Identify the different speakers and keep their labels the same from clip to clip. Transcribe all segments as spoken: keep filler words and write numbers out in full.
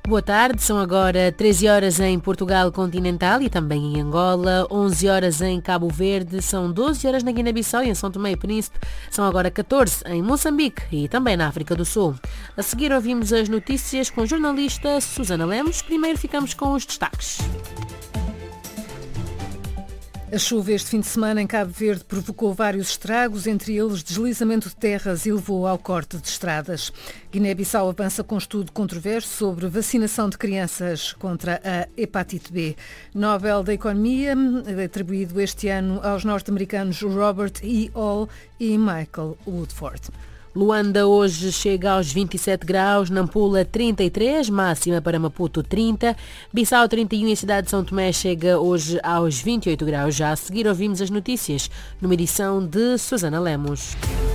Speaker 1: Boa tarde, são agora treze horas em Portugal continental e também em Angola, onze horas em Cabo Verde, são doze horas na Guiné-Bissau e em São Tomé e Príncipe, são agora catorze em Moçambique e também na África do Sul. A seguir ouvimos as notícias com a jornalista Susana Lemos. Primeiro ficamos com os destaques.
Speaker 2: A chuva este fim de semana em Cabo Verde provocou vários estragos, entre eles deslizamento de terras e levou ao corte de estradas. Guiné-Bissau avança com estudo controverso sobre vacinação de crianças contra a hepatite B. Nobel da Economia, atribuído este ano aos norte-americanos Robert E. Hall e Michael Woodford.
Speaker 1: Luanda hoje chega aos vinte e sete graus, Nampula trinta e três, máxima para Maputo trinta, Bissau trinta e um e a cidade de São Tomé chega hoje aos vinte e oito graus. Já a seguir ouvimos as notícias, numa edição de Susana Lemos.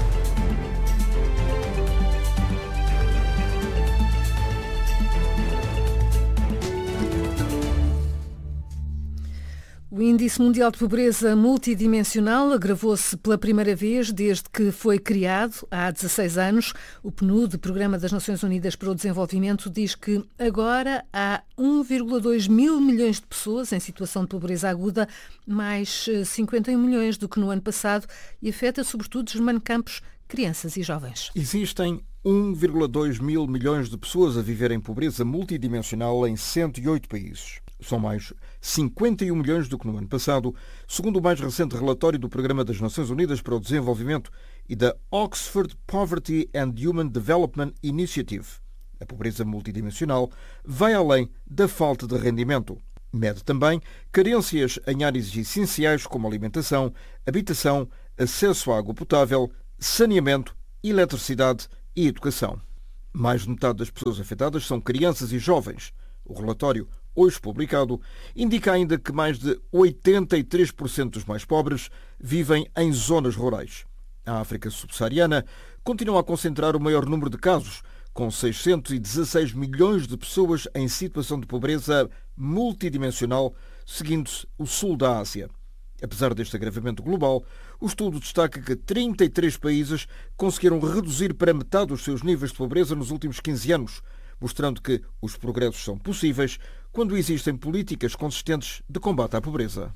Speaker 2: O Índice Mundial de Pobreza Multidimensional agravou-se pela primeira vez desde que foi criado, há dezasseis anos. O P N U D, Programa das Nações Unidas para o Desenvolvimento, diz que agora há um vírgula dois mil milhões de pessoas em situação de pobreza aguda, mais cinquenta e um milhões do que no ano passado, e afeta sobretudo os manecampos, crianças e jovens.
Speaker 3: Existem um vírgula dois mil milhões de pessoas a viver em pobreza multidimensional em cento e oito países. São mais cinquenta e um milhões do que no ano passado, segundo o mais recente relatório do Programa das Nações Unidas para o Desenvolvimento e da Oxford Poverty and Human Development Initiative. A pobreza multidimensional vai além da falta de rendimento. Mede também carências em áreas essenciais como alimentação, habitação, acesso à água potável, saneamento, eletricidade e educação. Mais de metade das pessoas afetadas são crianças e jovens. O relatório, hoje publicado, indica ainda que mais de oitenta e três por cento dos mais pobres vivem em zonas rurais. A África subsaariana continua a concentrar o maior número de casos, com seiscentos e dezasseis milhões de pessoas em situação de pobreza multidimensional, seguindo-se o sul da Ásia. Apesar deste agravamento global, o estudo destaca que trinta e três países conseguiram reduzir para metade os seus níveis de pobreza nos últimos quinze anos, mostrando que os progressos são possíveis quando existem políticas consistentes de combate à pobreza.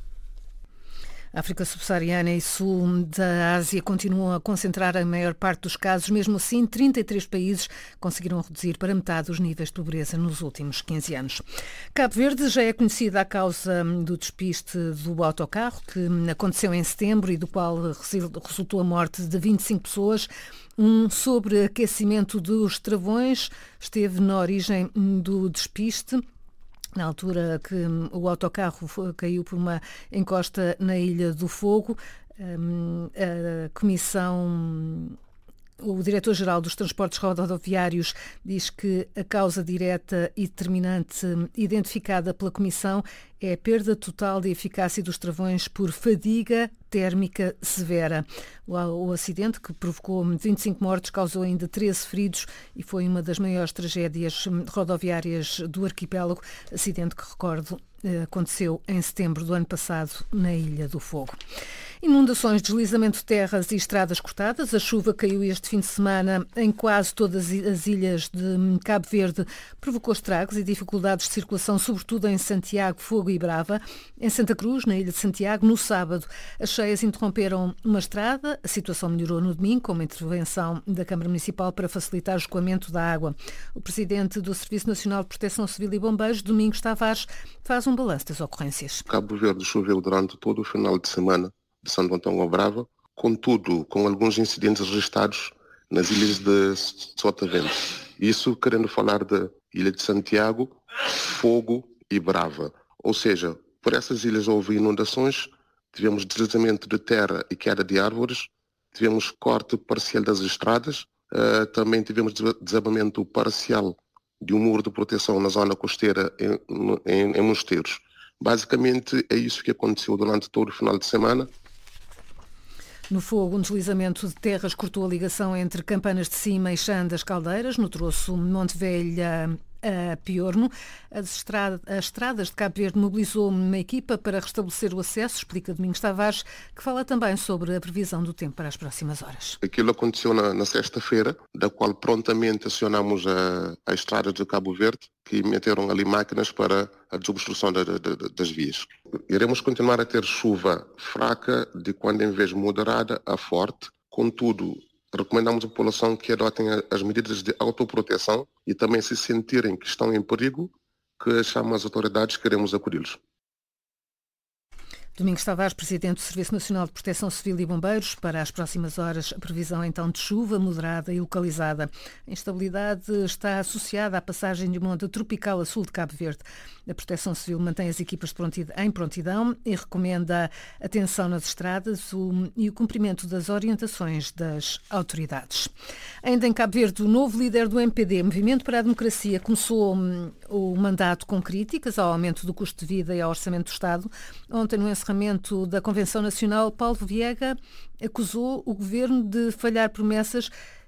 Speaker 2: A África subsaariana e sul da Ásia continuam a concentrar a maior parte dos casos. Mesmo assim, trinta e três países conseguiram reduzir para metade os níveis de pobreza nos últimos quinze anos. Cabo Verde já é conhecida a causa do despiste do autocarro, que aconteceu em setembro e do qual resultou a morte de vinte e cinco pessoas. Um sobreaquecimento dos travões esteve na origem do despiste, na altura que o autocarro caiu por uma encosta na Ilha do Fogo. A Comissão... O diretor-geral dos Transportes Rodoviários diz que a causa direta e determinante identificada pela Comissão é a perda total de eficácia dos travões por fadiga térmica severa. O, o acidente, que provocou vinte e cinco mortes, causou ainda treze feridos e foi uma das maiores tragédias rodoviárias do arquipélago. Acidente que, recordo, aconteceu em setembro do ano passado na Ilha do Fogo. Inundações, deslizamento de terras e estradas cortadas. A chuva caiu este fim de semana em quase todas as ilhas de Cabo Verde, provocou estragos e dificuldades de circulação, sobretudo em Santiago, Fogo e Brava. Em Santa Cruz, na Ilha de Santiago, no sábado, as cheias interromperam uma estrada. A situação melhorou no domingo, com uma intervenção da Câmara Municipal para facilitar o escoamento da água. O presidente do Serviço Nacional de Proteção Civil e Bombeiros, Domingos Tavares, faz um balanço das ocorrências.
Speaker 4: Cabo Verde choveu durante todo o final de semana de Santo Antão ao Brava, contudo, com alguns incidentes registrados nas ilhas de Sotavento. Isso querendo falar da Ilha de Santiago, Fogo e Brava. Ou seja, por essas ilhas houve inundações, tivemos deslizamento de terra e queda de árvores, tivemos corte parcial das estradas, uh, também tivemos desabamento parcial de um muro de proteção na zona costeira em, em, em Mosteiros. Basicamente é isso que aconteceu durante todo o final de semana.
Speaker 2: No Fogo, um deslizamento de terras cortou a ligação entre Campanas de Cima e Chã das Caldeiras, no troço Monte Velha a Piorno. As, estrada, as estradas de Cabo Verde mobilizou uma equipa para restabelecer o acesso, explica Domingos Tavares, que fala também sobre a previsão do tempo para as próximas horas.
Speaker 4: Aquilo aconteceu na, na sexta-feira, da qual prontamente acionamos a, a estrada de Cabo Verde, que meteram ali máquinas para a desobstrução da, da, das vias. Iremos continuar a ter chuva fraca, de quando em vez moderada a forte. Contudo, recomendamos à população que adotem as medidas de autoproteção e também, se sentirem que estão em perigo, que chamem as autoridades, queremos acudi-los.
Speaker 2: Domingos Tavares, Presidente do Serviço Nacional de Proteção Civil e Bombeiros. Para as próximas horas, a previsão então de chuva moderada e localizada. A instabilidade está associada à passagem de uma onda tropical a sul de Cabo Verde. A Proteção Civil mantém as equipas em prontidão e recomenda atenção nas estradas e o cumprimento das orientações das autoridades. Ainda em Cabo Verde, o novo líder do M P D, Movimento para a Democracia, começou o mandato com críticas ao aumento do custo de vida e ao orçamento do Estado. Ontem, no encerramento da Convenção Nacional, Paulo Viega acusou o governo de falhar promessas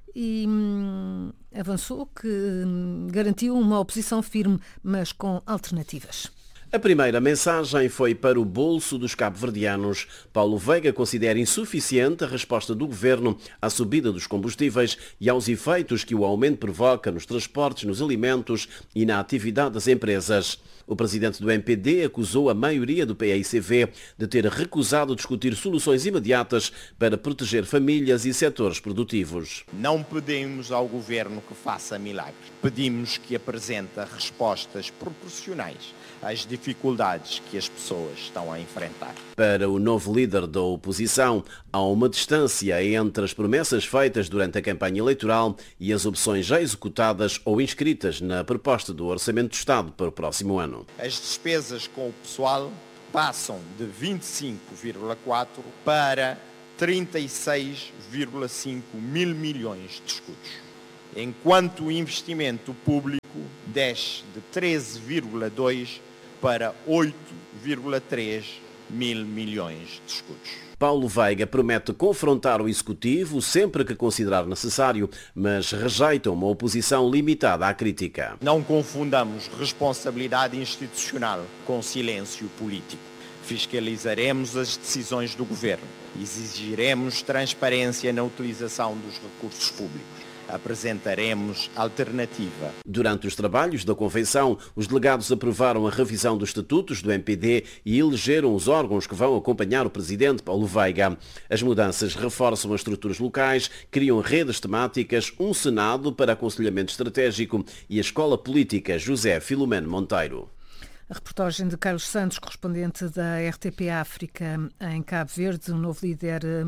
Speaker 2: e hum, avançou que hum, garantiu uma oposição firme, mas com alternativas.
Speaker 5: A primeira mensagem foi para o bolso dos cabo-verdianos. Paulo Veiga considera insuficiente a resposta do governo à subida dos combustíveis e aos efeitos que o aumento provoca nos transportes, nos alimentos e na atividade das empresas. O presidente do M P D acusou a maioria do P I C V de ter recusado discutir soluções imediatas para proteger famílias e setores produtivos.
Speaker 6: Não pedimos ao governo que faça milagres. Pedimos que apresente respostas proporcionais às dificuldades que as pessoas estão a enfrentar.
Speaker 5: Para o novo líder da oposição, há uma distância entre as promessas feitas durante a campanha eleitoral e as opções já executadas ou inscritas na proposta do Orçamento do Estado para o próximo ano.
Speaker 6: As despesas com o pessoal passam de vinte e cinco vírgula quatro para trinta e seis vírgula cinco mil milhões de escudos, enquanto o investimento público desce de treze vírgula dois para oito vírgula três mil milhões de escudos.
Speaker 5: Paulo Veiga promete confrontar o Executivo sempre que considerar necessário, mas rejeita uma oposição limitada à crítica.
Speaker 6: Não confundamos responsabilidade institucional com silêncio político. Fiscalizaremos as decisões do governo. Exigiremos transparência na utilização dos recursos públicos. Apresentaremos alternativa.
Speaker 5: Durante os trabalhos da Convenção, os delegados aprovaram a revisão dos estatutos do M P D e elegeram os órgãos que vão acompanhar o presidente Paulo Veiga. As mudanças reforçam as estruturas locais, criam redes temáticas, um Senado para aconselhamento estratégico e a Escola Política José Filomeno Monteiro.
Speaker 2: A reportagem de Carlos Santos, correspondente da R T P África em Cabo Verde, o novo líder, uh,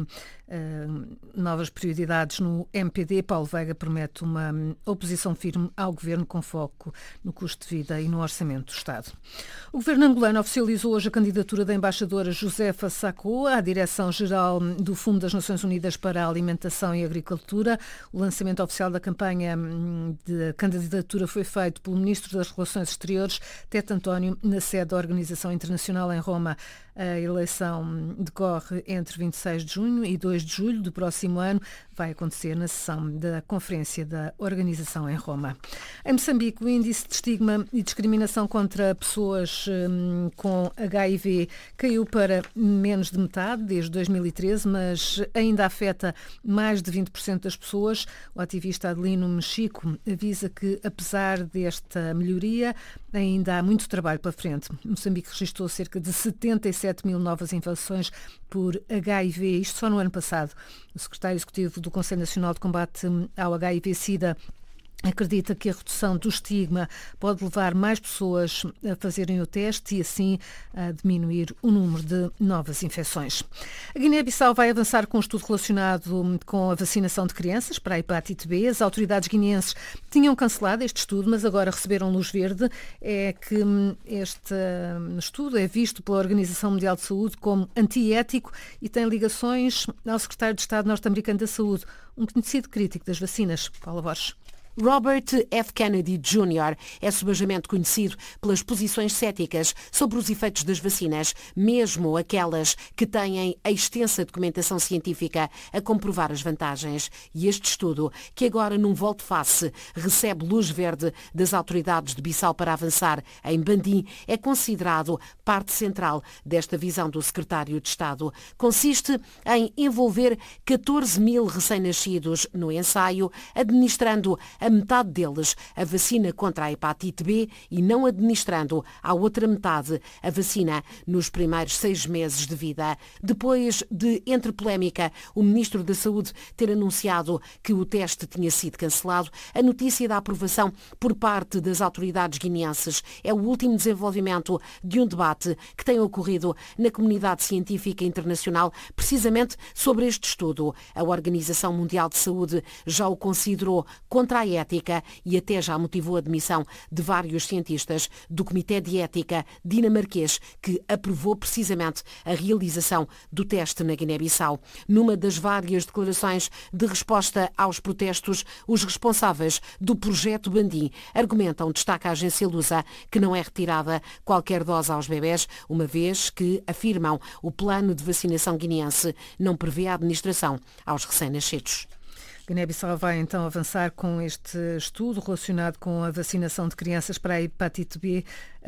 Speaker 2: uh, novas prioridades no M P D. Paulo Veiga promete uma oposição firme ao governo com foco no custo de vida e no orçamento do Estado. O governo angolano oficializou hoje a candidatura da embaixadora Josefa Sacco à direção-geral do Fundo das Nações Unidas para a Alimentação e Agricultura. O lançamento oficial da campanha de candidatura foi feito pelo Ministro das Relações Exteriores, Tete António, na sede da Organização Internacional em Roma. A eleição decorre entre vinte e seis de junho e dois de julho do próximo ano. Vai acontecer na sessão da Conferência da Organização em Roma. Em Moçambique, o índice de estigma e discriminação contra pessoas hum, com H I V caiu para menos de metade desde dois mil e treze, mas ainda afeta mais de vinte por cento das pessoas. O ativista Adelino Mexico avisa que, apesar desta melhoria, ainda há muito trabalho pela frente. Moçambique registrou cerca de setenta e sete mil novas infecções por H I V, isto só no ano passado. O secretário executivo do Conselho Nacional de Combate ao H I V-Sida acredita que a redução do estigma pode levar mais pessoas a fazerem o teste e assim a diminuir o número de novas infecções. A Guiné-Bissau vai avançar com um estudo relacionado com a vacinação de crianças para a hepatite B. As autoridades guineenses tinham cancelado este estudo, mas agora receberam luz verde. É que este estudo é visto pela Organização Mundial de Saúde como antiético e tem ligações ao secretário de Estado norte-americano da Saúde, um conhecido crítico das vacinas, Paulo Borges.
Speaker 7: Robert F. Kennedy Júnior é subejamente conhecido pelas posições céticas sobre os efeitos das vacinas, mesmo aquelas que têm a extensa documentação científica a comprovar as vantagens. E este estudo, que agora num volte-face recebe luz verde das autoridades de Bissau para avançar em Bandim, é considerado parte central desta visão do secretário de Estado. Consiste em envolver catorze mil recém-nascidos no ensaio, administrando a metade deles a vacina contra a hepatite B e não administrando à outra metade a vacina nos primeiros seis meses de vida. Depois de, entre polémica, o Ministro da Saúde ter anunciado que o teste tinha sido cancelado, a notícia da aprovação por parte das autoridades guineenses é o último desenvolvimento de um debate que tem ocorrido na comunidade científica internacional precisamente sobre este estudo. A Organização Mundial de Saúde já o considerou contra a ética e até já motivou a demissão de vários cientistas do Comitê de Ética dinamarquês que aprovou precisamente a realização do teste na Guiné-Bissau. Numa das várias declarações de resposta aos protestos, os responsáveis do projeto Bandim argumentam, destaca a agência Lusa, que não é retirada qualquer dose aos bebés, uma vez que, afirmam, o plano de vacinação guineense não prevê a administração aos recém-nascidos.
Speaker 2: Guiné-Bissau vai então avançar com este estudo relacionado com a vacinação de crianças para a hepatite B.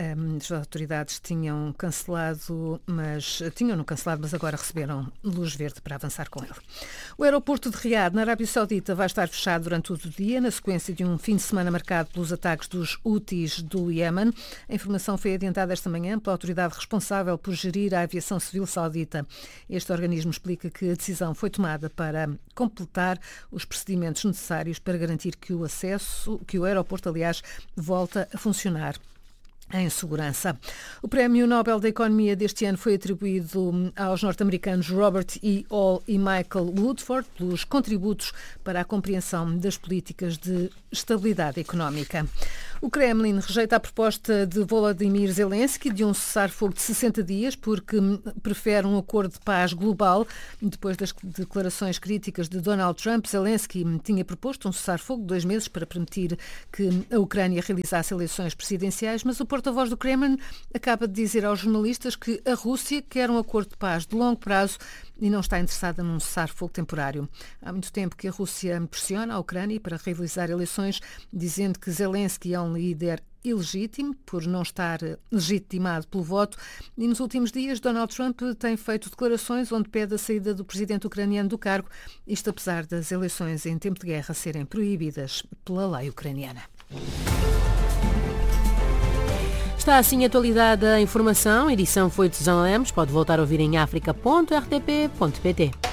Speaker 2: As autoridades tinham cancelado, mas tinham-no cancelado, mas agora receberam luz verde para avançar com ele. O aeroporto de Riad, na Arábia Saudita, vai estar fechado durante todo o dia, na sequência de um fim de semana marcado pelos ataques dos Houthis do Iémen. A informação foi adiantada esta manhã pela autoridade responsável por gerir a aviação civil saudita. Este organismo explica que a decisão foi tomada para completar os procedimentos necessários para garantir que o acesso, que o aeroporto, aliás, volta a funcionar em segurança. O Prémio Nobel da Economia deste ano foi atribuído aos norte-americanos Robert E. Hall e Michael Woodford pelos contributos para a compreensão das políticas de estabilidade económica. O Kremlin rejeita a proposta de Volodymyr Zelensky de um cessar-fogo de sessenta dias porque prefere um acordo de paz global. Depois das declarações críticas de Donald Trump, Zelensky tinha proposto um cessar-fogo de dois meses para permitir que a Ucrânia realizasse eleições presidenciais, mas o porta-voz do Kremlin acaba de dizer aos jornalistas que a Rússia quer um acordo de paz de longo prazo e não está interessada num cessar-fogo temporário. Há muito tempo que a Rússia pressiona a Ucrânia para realizar eleições, dizendo que Zelensky é um líder ilegítimo por não estar legitimado pelo voto, e nos últimos dias Donald Trump tem feito declarações onde pede a saída do presidente ucraniano do cargo, isto apesar das eleições em tempo de guerra serem proibidas pela lei ucraniana.
Speaker 1: Está assim atualizada a informação. A edição foi de Susana Lemos. Pode voltar a ouvir em africa ponto r t p ponto p t.